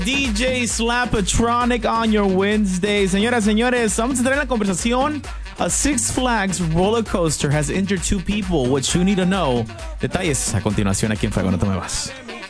DJ Slapatronic on your Wednesday. Señoras, señores, vamos a entrar en la conversación. A Six Flags roller coaster has injured two people. What you need to know. Detalles a continuación aquí en Fuego. No te muevas.